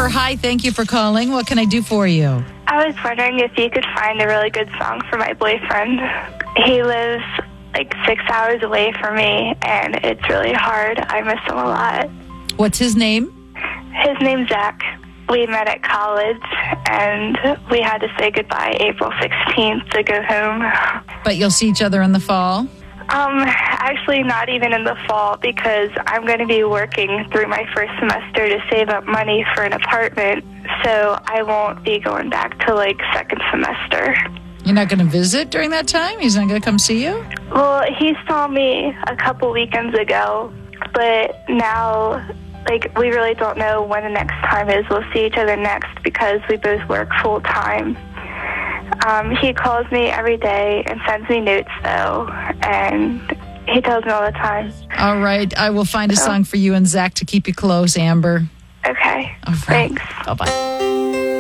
Amber, hi. Thank you for calling. What can I do for you? I was wondering if you could find a really good song for my boyfriend. He lives like 6 hours away from me, and it's really hard. I miss him a lot. What's his name? His name's Zach. We met at college, and we had to say goodbye April 16th to go home. But you'll see each other in the fall? Actually not even in the fall, because I'm going to be working through my first semester to save up money for an apartment, so I won't be going back to like second semester. You're not going to visit during that time? He's not going to come see you? Well, he saw me a couple weekends ago, but now, like, we really don't know when the next time is we'll see each other next because we both work full time. He calls me every day and sends me notes, though, and he tells me all the time. All right. I will find a song for you and Zach to keep you close, Amber. Okay. All right. Thanks. Bye-bye.